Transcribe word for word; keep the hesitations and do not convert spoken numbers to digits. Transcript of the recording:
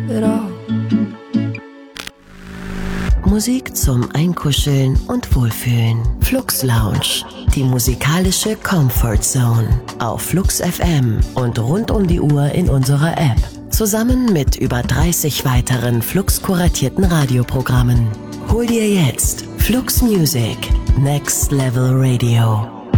it all. Musik zum Einkuscheln und Wohlfühlen. Flux Lounge, die musikalische Comfort Zone. Auf Flux F M und rund um die Uhr in unserer App. Zusammen mit über dreißig weiteren Flux-kuratierten Radioprogrammen. Hol dir jetzt Flux Music, Next Level Radio.